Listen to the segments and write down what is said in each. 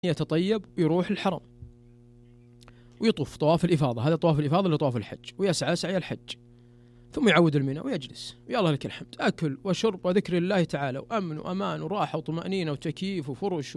يتطيب ويروح الحرم ويطوف طواف الإفاضة، هذا طواف الإفاضة اللي طواف الحج، ويسعى سعي الحج، ثم يعود المنى ويجلس ويلا لك الحمد، أكل وشرب وذكر الله تعالى وأمن وأمان وراحة وطمأنينة وتكييف وفرش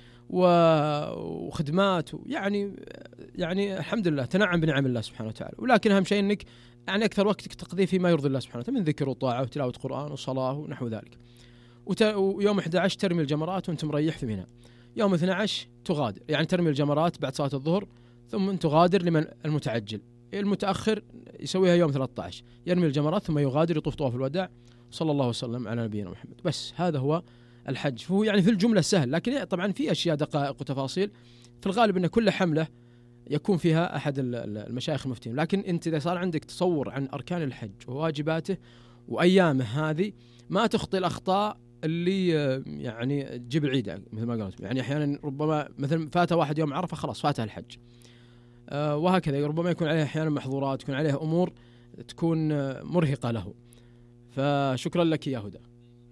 وخدمات، يعني الحمد لله تنعم بنعم الله سبحانه وتعالى. ولكن أهم شيء أنك يعني أكثر وقتك تقضيه فيما يرضي الله سبحانه وتعالى من ذكر وطاعة وتلاوة قرآن وصلاة ونحو ذلك. ويوم 11 ترمي الجمرات وأنت مريح في منى. يوم 12 تغادر، يعني ترمي الجمرات بعد صلاة الظهر ثم تغادر لمن المتعجل. المتأخر يسويها يوم 13، يرمي الجمرات ثم يغادر يطوف طواف الوداع. صلى الله وسلم على نبينا محمد. بس هذا هو الحج. فهو يعني في الجملة سهل، لكن طبعا في أشياء دقائق وتفاصيل. في الغالب أن كل حملة يكون فيها أحد المشايخ المفتين، لكن أنت إذا صار عندك تصور عن أركان الحج وواجباته وأيامه هذه ما تخطي الأخطاء اللي يعني تجيب العيد مثل ما قلت. يعني أحيانا ربما مثل فات واحد يوم عرفة خلاص فاتها الحج، وهكذا ربما يكون عليه أحيانا محظورات، يكون عليه أمور تكون مرهقة له. فشكرا لك يا هدى.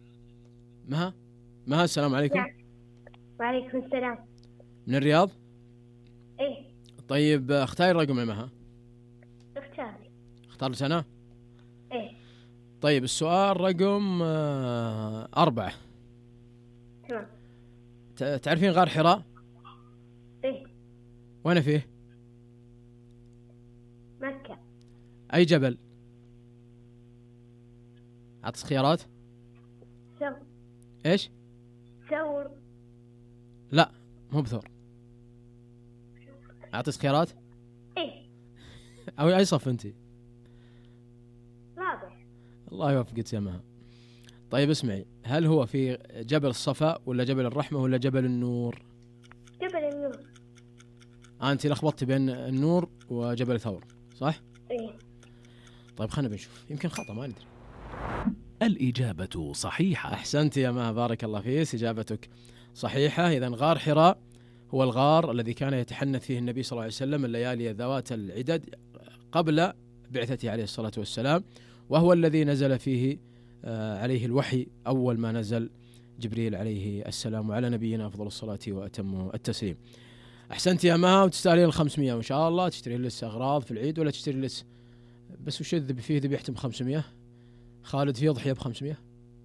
مها السلام عليكم. وعليكم السلام. من الرياض؟ إيه. طيب اختاري الرقم يا مها. اختار سنة؟ إيه. طيب السؤال رقم 4. تمام. تعرفين غار حراء؟ إيه. وين فيه؟ مكة. أي جبل؟ أعطس خيارات؟ ثور. إيش؟ ثور. لا مو بثور. أعطس خيارات؟ إيه. أو أي صف أنت؟ رابع. الله يوفقك يا مها. طيب اسمعي، هل هو في جبل الصفا ولا جبل الرحمة ولا جبل النور؟ جبل النور. أنت لخبطت بين النور وجبل ثور صح؟ إيه. طيب خلنا بنشوف، يمكن خطأ ما ندري. الإجابة صحيحة. أحسنت يا مها، بارك الله فيك، إجابتك صحيحة. إذن غار حراء هو الغار الذي كان يتحنث فيه النبي صلى الله عليه وسلم الليالي ذوات العدد قبل بعثته عليه الصلاة والسلام، وهو الذي نزل فيه عليه الوحي أول ما نزل جبريل عليه السلام، وعلى نبينا أفضل الصلاة وأتم التسليم. أحسنت يا مها، وتستاهلين 500 وإن شاء الله. تشتري لسه أغراض في العيد ولا تشتري لسه بس وش الذبي فيه؟ ذبيحة ب500، خالد فيه ضحية ب500.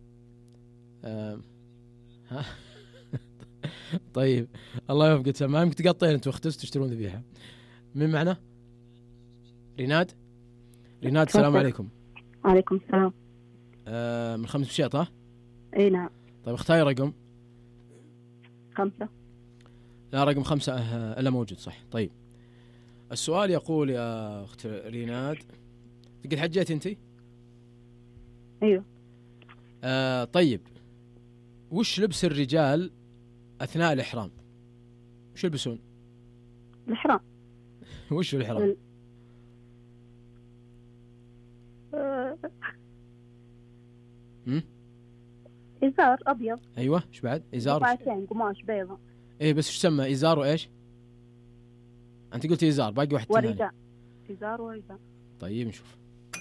ها طيب الله يوفقك. ما يمكن تقطعين انت واختس تشترون ذبيحة. من معنا؟ ريناد السلام عليكم. وعليكم السلام. من 5 بشيط ها؟ اي نعم. طيب اختاري رقم 5. لا رقم 5 الا موجود صح. طيب السؤال يقول يا اخت ريناد، قد حجيت انتي؟ ايوه. طيب وش لبس الرجال اثناء الاحرام؟ وش يلبسون؟ الإحرام. وش الإحرام؟ إزار أبيض. أيوة إيش بعد؟ إزار قطعتين قماش بيضة. إيه بس إيش سمى إزار وإيش؟ أنت قلت إزار، باقي واحد ثاني. ورداء. إزار ورداء. طيب نشوف.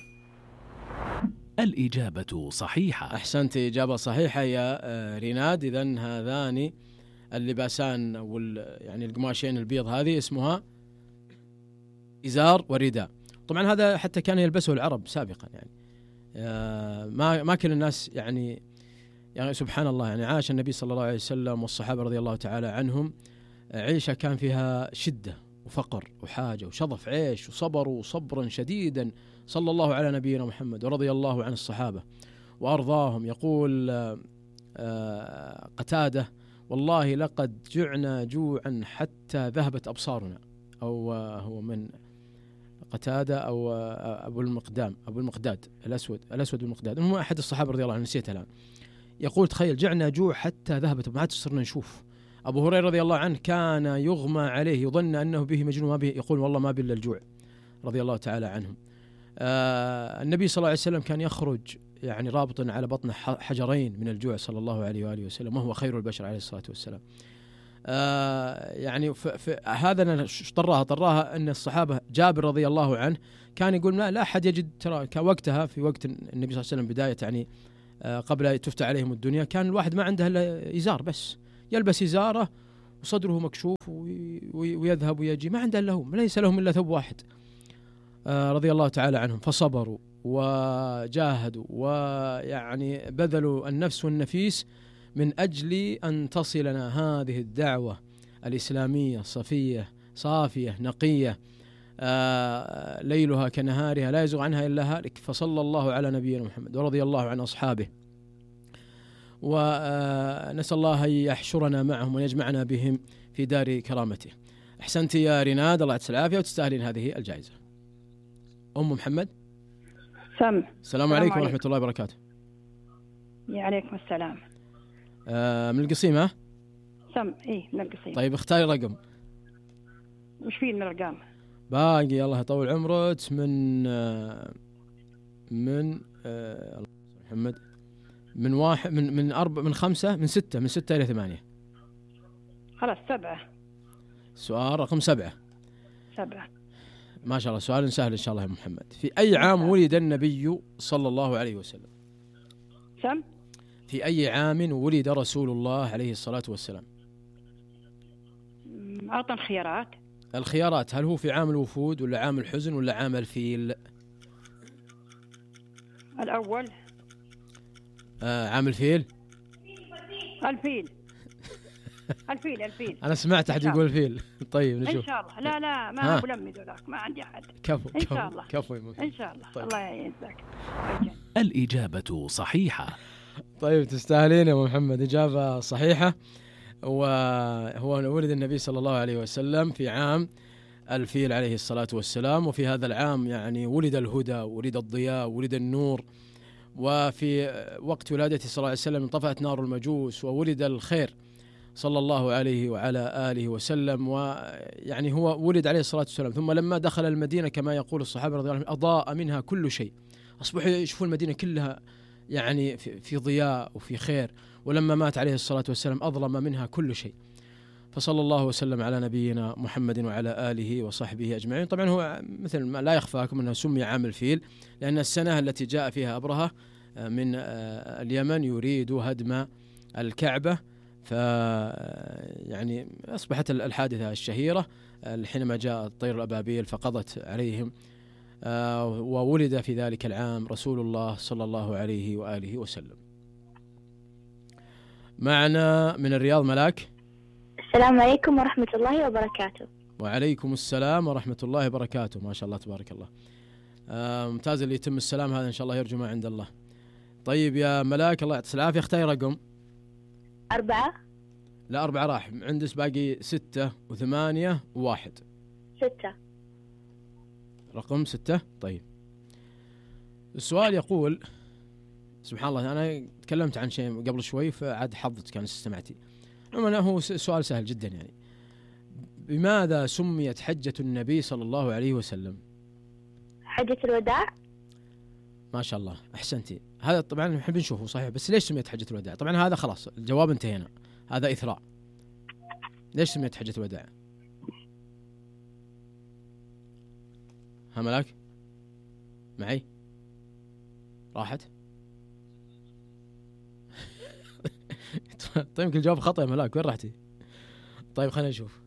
الإجابة صحيحة. أحسنت، إجابة صحيحة يا ريناد. إذن هذان اللباسان يعني القماشين البيض هذه اسمها إزار ورداء. طبعا هذا حتى كان يلبسه العرب سابقا، يعني ما كل الناس يعني سبحان الله، يعني عاش النبي صلى الله عليه وسلم والصحابة رضي الله تعالى عنهم عيشة كان فيها شدة وفقر وحاجة وشظف عيش، وصبروا صبرا شديدا صلى الله على نبينا محمد ورضي الله عن الصحابة وأرضاهم. يقول قتادة: والله لقد جعنا جوعا حتى ذهبت أبصارنا. أو هو من قتادة أو أبو المقداد الأسود المقداد، المهم أحد الصحابة رضي الله عنه، نسيته الآن. يقول تخيل جعنا جوع حتى ذهبت، ما عاد صرنا نشوف. أبو هريرة رضي الله عنه كان يغمى عليه، يظن أنه به مجنون، ما به، يقول والله ما بإلا الجوع، رضي الله تعالى عنهم. النبي صلى الله عليه وسلم كان يخرج يعني رابطا على بطنه حجرين من الجوع صلى الله عليه وآله وسلم، وهو خير البشر عليه الصلاة والسلام. يعني هذا طراها أن الصحابة جابر رضي الله عنه كان يقول لا أحد يجد، ترى كان وقتها في وقت النبي صلى الله عليه وسلم بداية يعني قبل تفتح عليهم الدنيا، كان الواحد ما عنده إلا إزار بس، يلبس إزاره وصدره مكشوف ويذهب ويجي، ما عنده إلا هو، ليس لهم إلا ثوب واحد رضي الله تعالى عنهم، فصبروا وجاهدوا ويعني بذلوا النفس والنفيس من أجل أن تصلنا هذه الدعوة الإسلامية الصفية صافية نقية ليلها كنهارها لا يزغ عنها إلا هالك. فصلى الله على نبينا محمد ورضي الله عن أصحابه، ونسأل الله أن يحشرنا معهم ويجمعنا بهم في دار كرامته. أحسنت يا ريناد، الله يعطيك العافية وتستاهلين هذه الجائزة. أم محمد. السلام عليكم ورحمة الله وبركاته. وعليكم السلام. من القصيم ها؟ من القصيم. طيب اختاري رقم. وش فيه من الأرقام؟ باقي الله يطول عمرك من محمد من واحد من أربعة من خمسة من ستة إلى 8. خلاص 7. سؤال رقم 7. ما شاء الله سؤال سهل إن شاء الله يا محمد. في أي عام ولد النبي صلى الله عليه وسلم؟ في أي عام ولد رسول الله عليه الصلاة والسلام؟ أعطنا الخيارات. الخيارات: هل هو في عام الوفود ولا عام الحزن ولا عام الفيل؟ الأول. عام الفيل. الفيل. أنا سمعت أحد يقول الفيل. طيب نشوف إن شاء الله. لا ما أنا بلمي ذولاك، ما عندي أحد. كفو إن شاء الله. كفو إن شاء الله. طيب. الله يعينك. الإجابة صحيحة. طيب تستاهلين يا محمد، إجابة صحيحة. وهو ولد النبي صلى الله عليه وسلم في عام الفيل عليه الصلاة والسلام، وفي هذا العام يعني ولد الهدى، ولد الضياء، ولد النور، وفي وقت ولادته صلى الله عليه وسلم انطفأت نار المجوس وولد الخير صلى الله عليه وعلى آله وسلم. ويعني هو ولد عليه الصلاة والسلام، ثم لما دخل المدينة كما يقول الصحابة رضي الله عنهم أضاء منها كل شيء، أصبحوا يشوفون المدينة كلها يعني في ضياء وفي خير، ولما مات عليه الصلاة والسلام أظلم منها كل شيء. فصلى الله وسلم على نبينا محمد وعلى آله وصحبه أجمعين. طبعا هو مثل ما لا يخفاكم أنه سمي عام الفيل لأن السنة التي جاء فيها أبرهة من اليمن يريد هدم الكعبة، يعني أصبحت الحادثة الشهيرة حينما جاء الطير الأبابيل فقضت عليهم، وولد في ذلك العام رسول الله صلى الله عليه وآله وسلم. معنا من الرياض ملاك. السلام عليكم ورحمة الله وبركاته. وعليكم السلام ورحمة الله وبركاته. ما شاء الله تبارك الله. ممتاز اللي يتم السلام هذا إن شاء الله يرجو ما عند الله. طيب يا ملاك الله يعطيك العافية، اختاري رقم. 4. لا 4 راح، عندك باقي 6 و8 و1. 6. رقم 6. طيب السؤال يقول، سبحان الله أنا تكلمت عن شيء قبل شوي فعاد حظت كان استمعتي. عموما هو سؤال سهل جدا يعني. بماذا سميت حجة النبي صلى الله عليه وسلم؟ حجة الوداع. ما شاء الله أحسنتي. هذا طبعا نحب نشوفه صحيح، بس ليش سميت حجة الوداع؟ طبعا هذا خلاص الجواب انتهينا، هذا إثراء. ليش سميت حجة الوداع؟ ها ملاك معي؟ راحت؟ طيب يمكن الجواب خطأ يا ملاك، وين رحتي؟ طيب خلينا نشوف.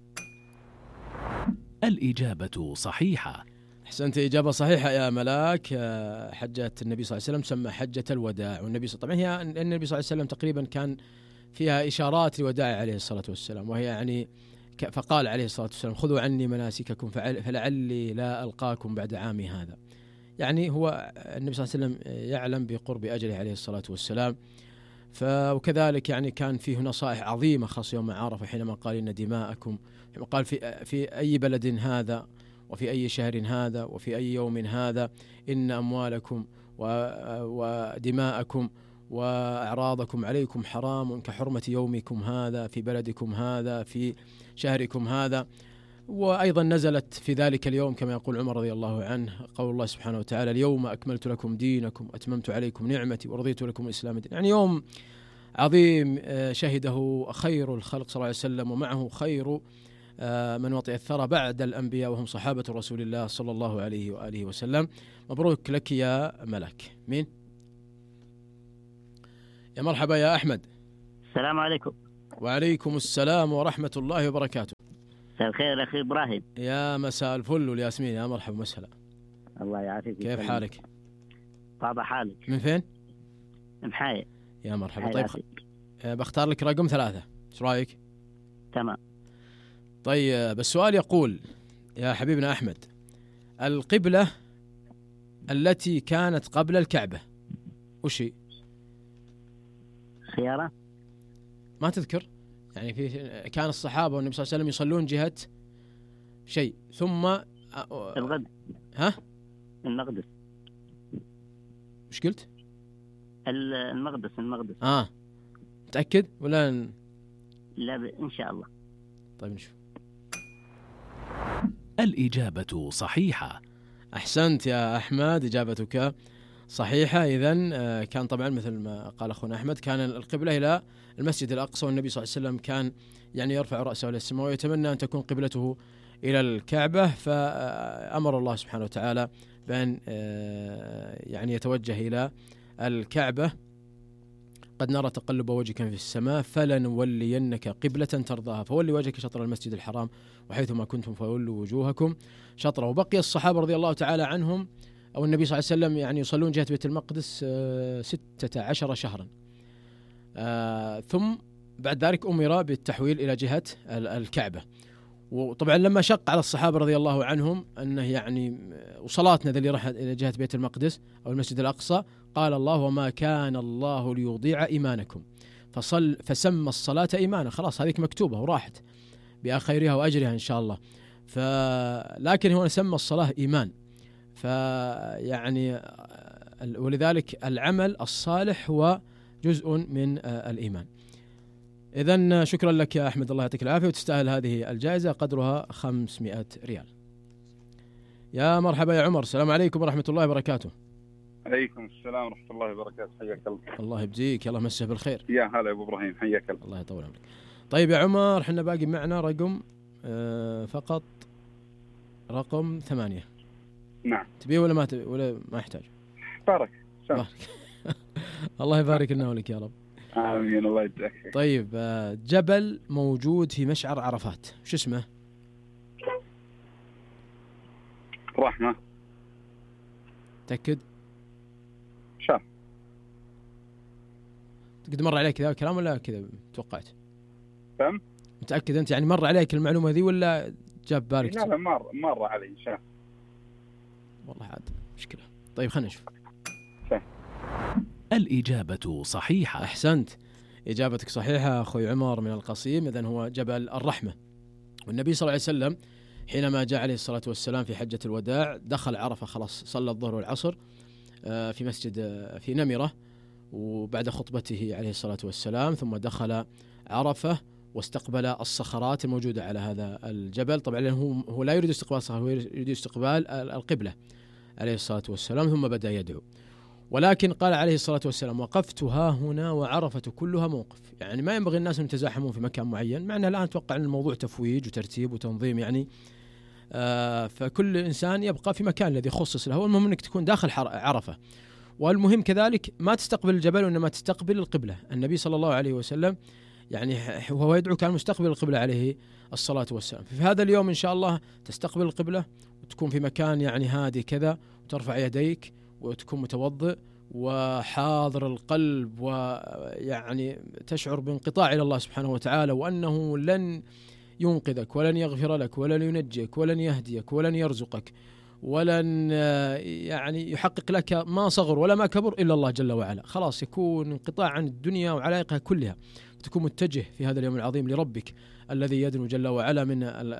الإجابة صحيحة. أحسنت، إجابة صحيحة يا ملاك. حجة النبي صلى الله عليه وسلم تسمى حجة الوداع، والنبي طبعا هي النبي صلى الله عليه وسلم تقريبا كان فيها إشارات لوداع عليه الصلاة والسلام، وهي يعني فقال عليه الصلاة والسلام خذوا عني مناسككم فلعلي لا ألقاكم بعد عامي هذا. يعني هو النبي صلى الله عليه وسلم يعلم بقرب أجله عليه الصلاة والسلام. وكذلك يعني كان فيه نصائح عظيمة خاصة يوم عرفة حينما قال إن دماءكم، قال في أي بلد هذا وفي أي شهر هذا وفي أي يوم هذا إن أموالكم ودماءكم وأعراضكم عليكم حرام كحرمة يومكم هذا في بلدكم هذا في شهركم هذا. وأيضا نزلت في ذلك اليوم كما يقول عمر رضي الله عنه قول الله سبحانه وتعالى اليوم أكملت لكم دينكم أتممت عليكم نعمتي ورضيت لكم الإسلام دين. يعني يوم عظيم شهده خير الخلق صلى الله عليه وسلم، ومعه خير من وطئ الثرى بعد الأنبياء وهم صحابة رسول الله صلى الله عليه وآله وسلم. مبروك لك يا ملك. مين؟ يا مرحبا يا أحمد. السلام عليكم. وعليكم السلام ورحمة الله وبركاته. مساء الخير أخي إبراهيم. يا مساء الفل والياسمين، يا مرحبا وسهلا. الله يعافيك. كيف حالك؟ طاب حالك. من فين؟ من حايل. يا مرحبا. طيب بختار لك رقم 3، ايش رايك؟ تمام. طيب السؤال يقول يا حبيبنا أحمد، القبلة التي كانت قبل الكعبة وش هي؟ خيارة؟ ما تذكر؟ يعني في كان الصحابة والنبي صلى الله عليه وسلم يصلون جهة شيء ثم الغد. ها؟ المقدس. وش قلت؟ المقدس. متأكد ولا لا إن شاء الله. طيب نشوف. الإجابة صحيحة. أحسنت يا أحمد، إجابتك صحيحة. إذن كان طبعا مثل ما قال أخونا أحمد، كان القبلة إلى المسجد الأقصى، والنبي صلى الله عليه وسلم كان يعني يرفع رأسه إلى السماء ويتمنى أن تكون قبلته إلى الكعبة، فأمر الله سبحانه وتعالى بأن يعني يتوجه إلى الكعبة. قد نرى تقلب وجهك في السماء فلنولينك قبلة ترضاها فولي وجهك شطر المسجد الحرام وحيثما كنتم فولوا وجوهكم شطره. وبقي الصحابة رضي الله تعالى عنهم أو النبي صلى الله عليه وسلم يعني يصلون جهة بيت المقدس 16 شهرا، ثم بعد ذلك أمر بالتحويل إلى جهة الكعبة. وطبعا لما شق على الصحابة رضي الله عنهم أنه يعني وصلاتنا ذا اللي راح إلى جهة بيت المقدس أو المسجد الأقصى، قال الله وما كان الله ليضيع إيمانكم فسمى الصلاة إيمانا. خلاص هذيك مكتوبة وراحت بأخيرها وأجرها إن شاء الله. لكن هو سمى الصلاة إيمان، فيعني ولذلك العمل الصالح هو جزء من الإيمان. إذن شكرا لك يا أحمد، الله يعطيك العافية، وتستاهل هذه الجائزة قدرها 500 ريال. يا مرحبا يا عمر، السلام عليكم ورحمة الله وبركاته. عليكم السلام ورحمة الله وبركاته، حياك الله. الله يبجيك، الله مسه بالخير. يا هلا يا أبو إبراهيم، حياك الله. الله يطول عمرك. طيب يا عمر، حنا باقي معنا رقم فقط رقم 8. نعم. تبيه ولا ما تبيه ولا ما يحتاج؟ بارك. الله يبارك لنا ولك يا رب. آمين، الله يجزاك. طيب جبل موجود في مشعر عرفات، وش اسمه؟ رحمة. تأكد؟ شاف. قد مر عليك ذا الكلام ولا كذا توقعت؟ فهم؟ متأكد أنت يعني مر عليك المعلومة ذي ولا جاب بالك؟ لا مر علي شاف. والله عاد مشكلة. طيب خلنا نشوف. الإجابة صحيحة. أحسنت، إجابتك صحيحة أخوي عمر من القصيم. إذن هو جبل الرحمة. والنبي صلى الله عليه وسلم حينما جاء عليه الصلاة والسلام في حجة الوداع دخل عرفة، خلاص صلى الظهر والعصر في مسجد في نمرة، وبعد خطبته عليه الصلاة والسلام ثم دخل عرفة واستقبل الصخرات الموجودة على هذا الجبل. طبعا لأنه هو لا يريد استقبال الصخرات، هو يريد استقبال القبلة عليه الصلاة والسلام، ثم بدأ يدعو. ولكن قال عليه الصلاة والسلام وقفت ها هنا وعرفة كلها موقف. يعني ما ينبغي الناس أن يتزاحمون في مكان معين، مع أنه الآن أتوقع أن الموضوع تفويج وترتيب وتنظيم يعني، فكل إنسان يبقى في مكان الذي خصص له. المهم أنك تكون داخل عرفة، والمهم كذلك ما تستقبل الجبل وإنما تستقبل القبلة. النبي صلى الله عليه وسلم يعني وهو يدعو كان مستقبل القبلة عليه الصلاة والسلام. في هذا اليوم إن شاء الله تستقبل القبلة وتكون في مكان يعني هادي كذا، وترفع يديك وتكون متوضئ وحاضر القلب، ويعني تشعر بانقطاع إلى الله سبحانه وتعالى، وأنه لن ينقذك ولن يغفر لك ولن ينجيك ولن يهديك ولن يرزقك ولن يعني يحقق لك ما صغر ولا ما كبر إلا الله جل وعلا. خلاص يكون انقطاع عن الدنيا وعلائقها كلها، تكون متجه في هذا اليوم العظيم لربك الذي يدنو جل وعلا من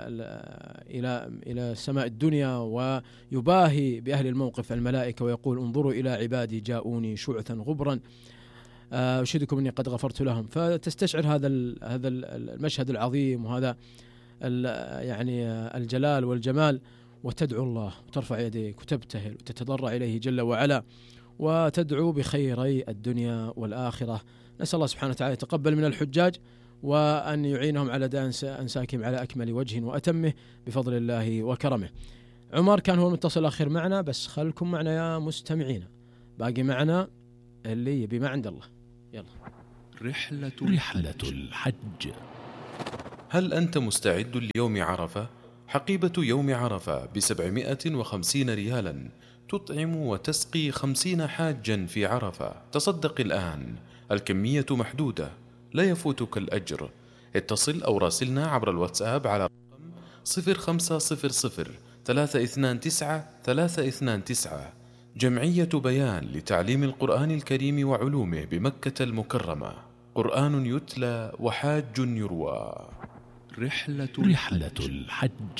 إلى سماء الدنيا، ويباهي بأهل الموقف الملائكة ويقول انظروا إلى عبادي جاءوني شعثا غبرا أشهدكم أني قد غفرت لهم. فتستشعر هذا المشهد العظيم وهذا يعني الجلال والجمال، وتدعو الله وترفع يديك وتبتهل وتتضرع إليه جل وعلا، وتدعو بخيري الدنيا والآخرة. نسأل الله سبحانه وتعالى يتقبل من الحجاج وأن يعينهم على أداء أنساكهم على أكمل وجه وأتمه بفضل الله وكرمه. عمر كان هو المتصل الأخير معنا، بس خلكم معنا يا مستمعين، باقي معنا اللي يبي ما عند الله. يلا. رحلة الحج. هل أنت مستعد ليوم عرفة؟ حقيبة يوم عرفة ب750 ريالا تطعم وتسقي 50 حاجا في عرفة. تصدق الآن، الكمية محدودة، لا يفوتك الأجر. اتصل أو راسلنا عبر الواتساب على رقم 0500 329 329. جمعية بيان لتعليم القرآن الكريم وعلومه بمكة المكرمة. قرآن يتلى وحاج يروى. رحلة الحج.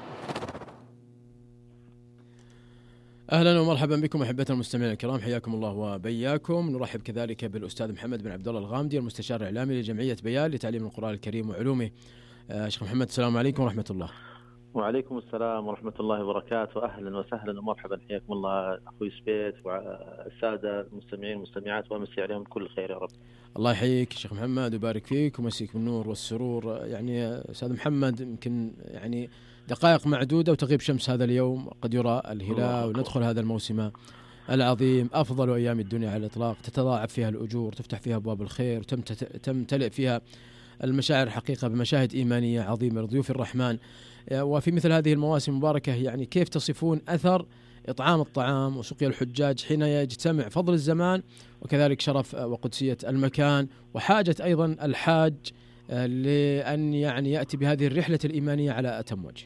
أهلا ومرحبا بكم أحبتنا المستمعين الكرام، حياكم الله وبياكم. نرحب كذلك بالأستاذ محمد بن عبد الله الغامدي، المستشار الإعلامي لجمعية بيان لتعليم القرآن الكريم وعلومه. شيخ محمد، السلام عليكم ورحمة الله. وعليكم السلام ورحمة الله وبركاته. أهلا وسهلا ومرحبا، حياكم الله أخوي سبيت والسادة المستمعين والمستمعات، وأمسي عليهم كل خير يا رب. الله يحييك شيخ محمد ويبارك فيك ومسيك بالنور والسرور. يعني أستاذ محمد، يمكن يعني دقائق معدودة وتغيب شمس هذا اليوم، قد يرى الهلال وندخل هذا الموسم العظيم، أفضل أيام الدنيا على الإطلاق، تتضاعف فيها الأجور، تفتح فيها أبواب الخير، تمتلئ فيها المشاعر حقيقة بمشاهد إيمانية عظيمة لضيوف الرحمن. وفي مثل هذه المواسم المباركة، يعني كيف تصفون أثر إطعام الطعام وسقيا الحجاج حين يجتمع فضل الزمان وكذلك شرف وقدسية المكان، وحاجة أيضا الحاج لأن يعني يأتي بهذه الرحلة الإيمانية على أتم وجه؟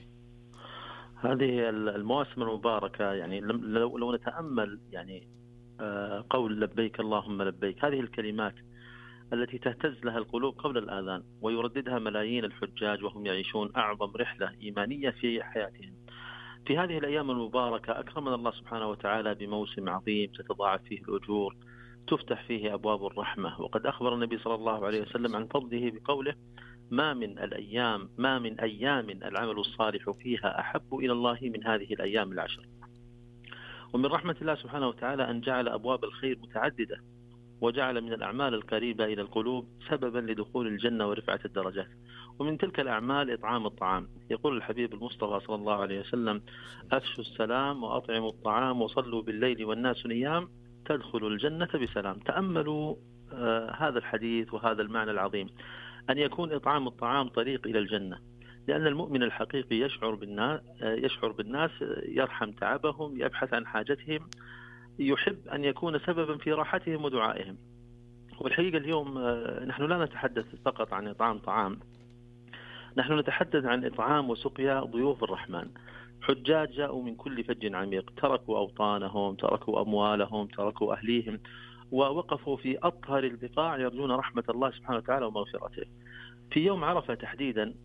هذه المواسم المباركة، يعني لو نتأمل يعني قول لبيك اللهم لبيك، هذه الكلمات التي تهتز لها القلوب قبل الآذان ويرددها ملايين الحجاج وهم يعيشون أعظم رحلة إيمانية في حياتهم. في هذه الأيام المباركة أكرمنا الله سبحانه وتعالى بموسم عظيم تتضاعف فيه الأجور، تفتح فيه أبواب الرحمة. وقد أخبر النبي صلى الله عليه وسلم عن فضله بقوله: ما من أيام العمل الصالح فيها أحب إلى الله من هذه الأيام العشر. ومن رحمة الله سبحانه وتعالى أن جعل أبواب الخير متعددة، وجعل من الأعمال القريبة إلى القلوب سببا لدخول الجنة ورفعة الدرجات. ومن تلك الأعمال إطعام الطعام. يقول الحبيب المصطفى صلى الله عليه وسلم: أفشوا السلام وأطعموا الطعام وصلوا بالليل والناس نيام تدخلوا الجنة بسلام. تأملوا هذا الحديث وهذا المعنى العظيم، أن يكون إطعام الطعام طريق إلى الجنة، لأن المؤمن الحقيقي يشعر بالناس، يرحم تعبهم، يبحث عن حاجتهم، يحب أن يكون سببا في راحتهم ودعائهم. والحقيقة اليوم نحن لا نتحدث فقط عن إطعام طعام، نحن نتحدث عن إطعام وسقيا ضيوف الرحمن. حجاج جاءوا من كل فج عميق، تركوا أوطانهم، تركوا أموالهم، تركوا أهليهم، ووقفوا في أطهر البقاع يرجون رحمة الله سبحانه وتعالى ومغفرته. في يوم عرفة تحديدا،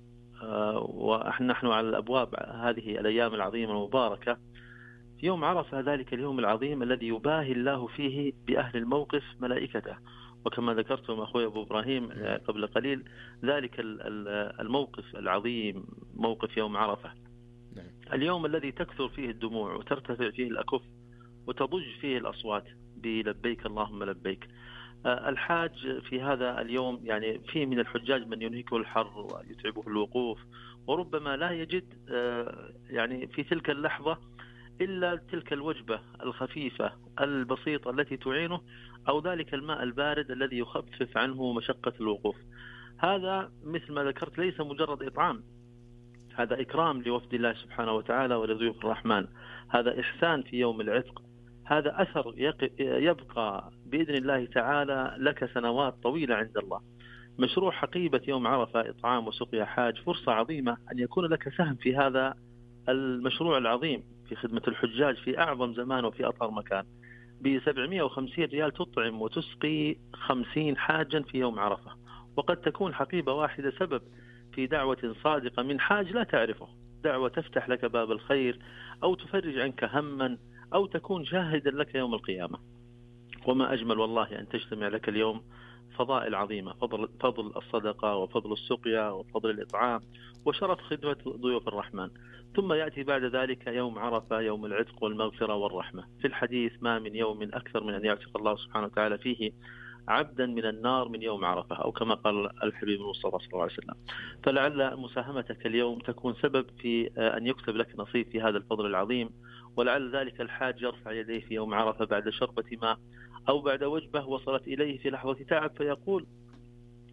ونحن على الأبواب هذه الأيام العظيمة المباركة، في يوم عرفة، ذلك اليوم العظيم الذي يباهي الله فيه بأهل الموقف ملائكته. وكما ذكرتم أخوي أبو إبراهيم قبل قليل، ذلك الموقف العظيم موقف يوم عرفة، اليوم الذي تكثر فيه الدموع وترتفع فيه الأكف وتضج فيه الأصوات بلبيك اللهم لبيك. الحاج في هذا اليوم، يعني فيه من الحجاج من ينهكه الحر ويتعبه الوقوف، وربما لا يجد يعني في تلك اللحظة إلا تلك الوجبة الخفيفة البسيطة التي تعينه، أو ذلك الماء البارد الذي يخفف عنه مشقة الوقوف. هذا مثل ما ذكرت ليس مجرد إطعام، هذا إكرام لوفد الله سبحانه وتعالى ولضيوف الرحمن، هذا إحسان في يوم العتق، هذا أثر يبقى بإذن الله تعالى لك سنوات طويلة عند الله. مشروع حقيبة يوم عرفة إطعام وسقيا حاج فرصة عظيمة أن يكون لك سهم في هذا المشروع العظيم في خدمة الحجاج في أعظم زمان وفي أطهر مكان. ب750 ريال تطعم وتسقي 50 حاجا في يوم عرفة، وقد تكون حقيبة واحدة سبب في دعوة صادقة من حاج لا تعرفه، دعوة تفتح لك باب الخير أو تفرج عنك هما أو تكون شاهدا لك يوم القيامة. وما أجمل والله أن تجتمع لك اليوم فضائل عظيمة، فضل الصدقة وفضل السقيا وفضل الإطعام وشرف خدمة ضيوف الرحمن. ثم يأتي بعد ذلك يوم عرفة، يوم العتق والمغفرة والرحمة. في الحديث: ما من يوم أكثر من أن يعتق الله سبحانه وتعالى فيه عبدا من النار من يوم عرفة، أو كما قال الحبيب المصطفى صلى الله عليه وسلم. فلعل مساهمتك اليوم تكون سبب في أن يكتب لك نصيب في هذا الفضل العظيم. ولعل ذلك الحاج يرفع يديه في يوم عرفة بعد شربة ماء أو بعد وجبة وصلت إليه في لحظة تعب، فيقول: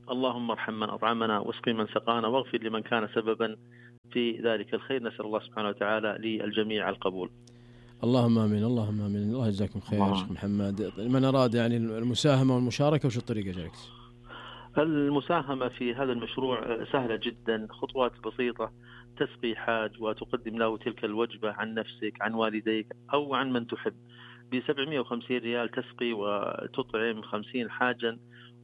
اللهم ارحم من أطعمنا واسقي من سقانا واغفر لمن كان سببا في ذلك الخير. نسأل الله سبحانه وتعالى للجميع القبول. اللهم آمين، اللهم آمين. الله يجزاكم خير يا شيخ محمد. من أراد يعني المساهمة والمشاركة وش الطريقة جالكس؟ المساهمة في هذا المشروع سهلة جدا، خطوات بسيطة، تسقي حاج وتقدم له تلك الوجبة عن نفسك، عن والديك أو عن من تحب. ب750 ريال تسقي وتطعم 50 حاجا،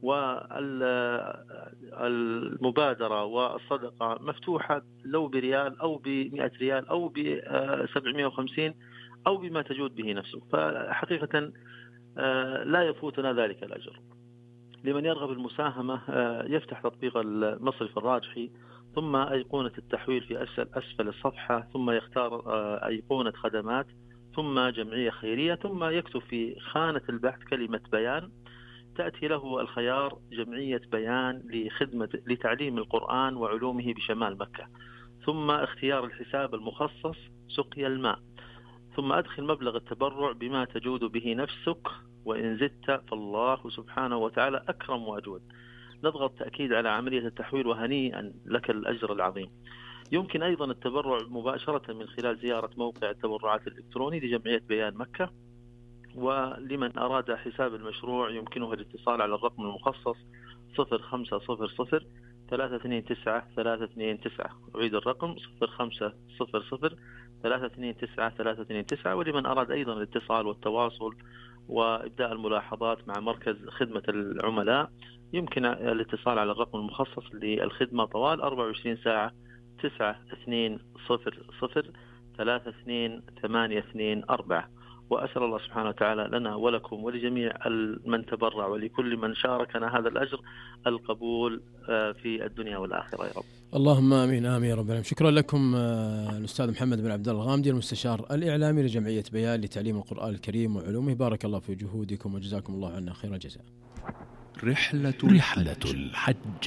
والمبادرة والصدقة مفتوحة لو بريال أو ب100 ريال أو ب750 أو بما تجود به نفسك، فحقيقة لا يفوتنا ذلك الأجر. لمن يرغب المساهمة يفتح تطبيق المصرف الراجحي، ثم أيقونة التحويل في أسفل الصفحة، ثم يختار أيقونة خدمات، ثم جمعية خيرية، ثم يكتب في خانة البحث كلمة بيان، تأتي له الخيار جمعية بيان لتعليم القرآن وعلومه بشمال مكة، ثم اختيار الحساب المخصص سقي الماء، ثم أدخل مبلغ التبرع بما تجود به نفسك، وإن زدت فالله سبحانه وتعالى أكرم وأجود. نضغط تأكيد على عملية التحويل، وهنيئا لك الأجر العظيم. يمكن أيضا التبرع مباشرة من خلال زيارة موقع التبرعات الإلكتروني لجمعية بيان مكة. ولمن أراد حساب المشروع يمكنه الاتصال على الرقم المخصص 0500 329 329. أعيد الرقم 0500 329 329. ولمن أراد أيضا الاتصال والتواصل وإبداء الملاحظات مع مركز خدمة العملاء يمكن الاتصال على الرقم المخصص للخدمة طوال 24 ساعة 9200 32824. وأسأل الله سبحانه وتعالى لنا ولكم ولجميع من تبرع ولكل من شاركنا هذا الأجر القبول في الدنيا والآخرة يا رب. اللهم آمين آمين يا رب العالمين. شكرا لكم الأستاذ محمد بن عبد الله الغامدي، المستشار الإعلامي لجمعية بيان لتعليم القرآن الكريم وعلومه. بارك الله في جهودكم وجزاكم الله عنا خير الجزاء. رحلة الحج.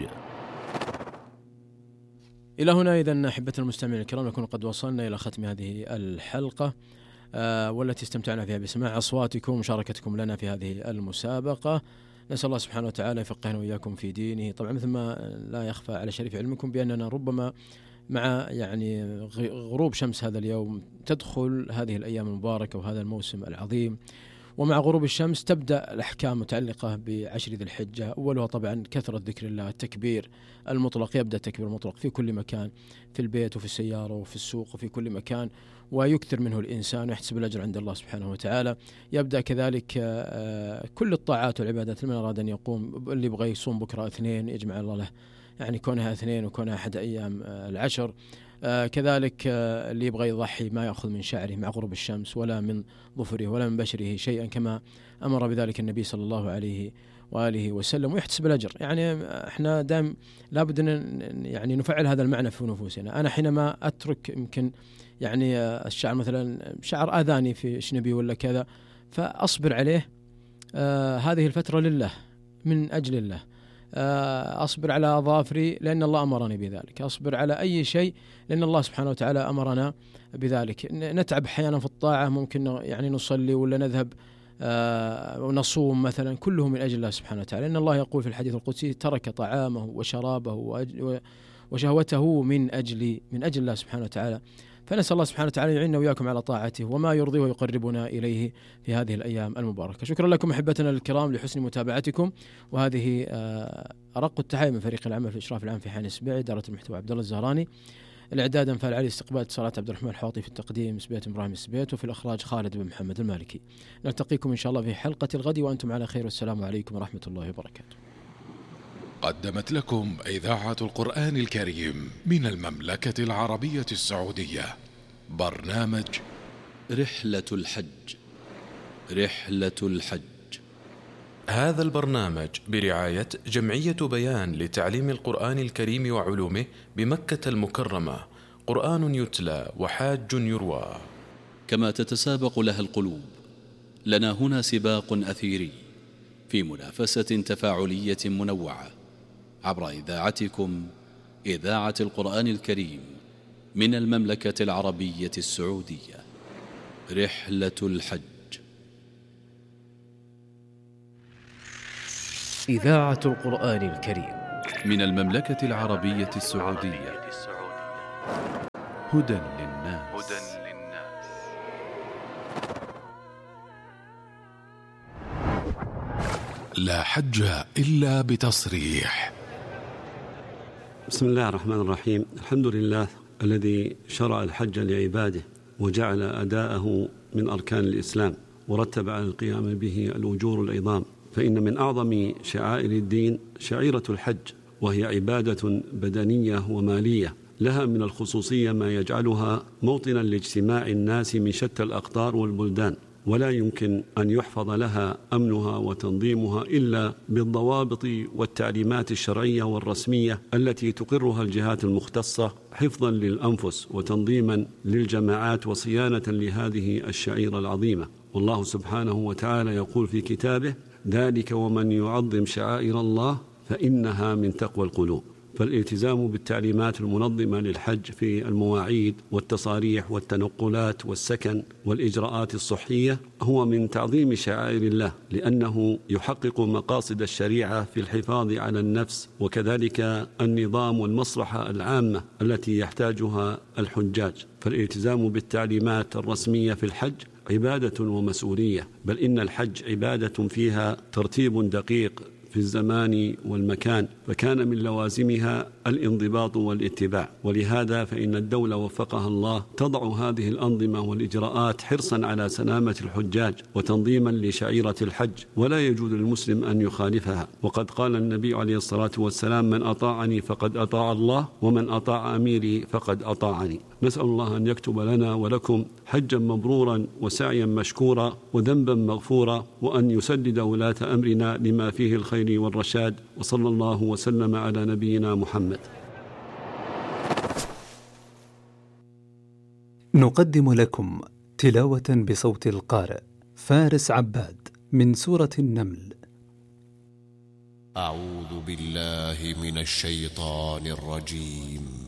إلى هنا إذن أحبتنا المستمعين الكرام نكون قد وصلنا إلى ختم هذه الحلقة والتي استمتعنا فيها بسماع أصواتكم ومشاركتكم لنا في هذه المسابقة. نسأل الله سبحانه وتعالى يفقهنا وإياكم في دينه. طبعا مثل ما لا يخفى على شريف علمكم بأننا ربما مع يعني غروب شمس هذا اليوم تدخل هذه الأيام المباركة وهذا الموسم العظيم، ومع غروب الشمس تبدأ الأحكام متعلقة بعشر ذي الحجة. أولها طبعا كثرة ذكر الله، التكبير المطلق، يبدأ التكبير المطلق في كل مكان، في البيت وفي السيارة وفي السوق وفي كل مكان، ويكثر منه الإنسان ويحتسب الأجر عند الله سبحانه وتعالى. يبدأ كذلك كل الطاعات والعبادات. لمن أراد أن يقوم، اللي يبغى يصوم بكرة اثنين يجمع الله له يعني كونها اثنين وكونها أحد أيام العشر. كذلك اللي يبغى يضحي ما يأخذ من شعره مع غروب الشمس ولا من ظفره ولا من بشره شيئا، كما أمر بذلك النبي صلى الله عليه وآله وسلم، ويحتسب الأجر. يعني احنا دائما لابد أن يعني نفعل هذا المعنى في نفوسنا. أنا حينما أترك يمكن يعني الشعر مثلا شعر آذاني في شنبي ولا كذا، فأصبر عليه هذه الفترة لله، من أجل الله. أصبر على أظافري لأن الله أمرني بذلك، أصبر على أي شيء لأن الله سبحانه وتعالى أمرنا بذلك. نتعب أحيانا في الطاعة، ممكن يعني نصلي ولا نذهب ونصوم مثلا، كله من أجل الله سبحانه وتعالى. لأن الله يقول في الحديث القدسي: ترك طعامه وشرابه وشهوته من أجل الله سبحانه وتعالى. فنسأل الله سبحانه وتعالى يعيننا وإياكم على طاعته وما يرضيه ويقربنا إليه في هذه الأيام المباركة. شكرا لكم أحبتنا الكرام لحسن متابعتكم، وهذه أرق التحايا من فريق العمل في الإشراف العام في حان سبيع، إدارة المحتوى عبد الله الزهراني، الإعداد أنفال علي، استقبال اتصالات عبد الرحمن الحواطي، في التقديم سبيت إبراهيم السبيت، وفي الإخراج خالد بن محمد المالكي. نلتقيكم إن شاء الله في حلقة الغد وأنتم على خير، والسلام عليكم ورحمة الله وبركاته. قدمت لكم إذاعة القرآن الكريم من المملكة العربية السعودية برنامج رحلة الحج. رحلة الحج. هذا البرنامج برعاية جمعية بيان لتعليم القرآن الكريم وعلومه بمكة المكرمة، قرآن يتلى وحاج يروى. كما تتسابق لها القلوب، لنا هنا سباق أثيري في منافسة تفاعلية منوعة عبر إذاعتكم، إذاعة القرآن الكريم من المملكة العربية السعودية. رحلة الحج. إذاعة القرآن الكريم. من المملكة العربية السعودية. هدى للناس. لا حج إلا بتصريح. بسم الله الرحمن الرحيم. الحمد لله الذي شرع الحج لعباده وجعل أداءه من أركان الإسلام ورتب على القيام به الأجور العظام، فإن من أعظم شعائر الدين شعيرة الحج، وهي عبادة بدنية ومالية لها من الخصوصية ما يجعلها موطنا لاجتماع الناس من شتى الأقطار والبلدان، ولا يمكن أن يحفظ لها أمنها وتنظيمها إلا بالضوابط والتعليمات الشرعية والرسمية التي تقرها الجهات المختصة حفظا للأنفس وتنظيما للجماعات وصيانة لهذه الشعيرة العظيمة. والله سبحانه وتعالى يقول في كتابه: ذلك ومن يعظم شعائر الله فإنها من تقوى القلوب. فالالتزام بالتعليمات المنظمة للحج في المواعيد والتصاريح والتنقلات والسكن والإجراءات الصحية هو من تعظيم شعائر الله، لأنه يحقق مقاصد الشريعة في الحفاظ على النفس، وكذلك النظام والمصلحة العامة التي يحتاجها الحجاج. فالالتزام بالتعليمات الرسمية في الحج عبادة ومسؤولية، بل إن الحج عبادة فيها ترتيب دقيق في الزمان والمكان، فكان من لوازمها الانضباط والاتباع. ولهذا فإن الدولة وفقها الله تضع هذه الأنظمة والإجراءات حرصا على سلامة الحجاج وتنظيما لشعيرة الحج، ولا يجوز للمسلم أن يخالفها. وقد قال النبي عليه الصلاة والسلام: من أطاعني فقد أطاع الله، ومن أطاع أميري فقد أطاعني. نسأل الله أن يكتب لنا ولكم حجا مبرورا وسعيا مشكورا وذنبا مغفورا، وأن يسدد ولاة أمرنا لما فيه الخير والرشاد. وصلى الله وسلم على نبينا محمد. نقدم لكم تلاوة بصوت القارئ فارس عباد من سورة النمل. أعوذ بالله من الشيطان الرجيم.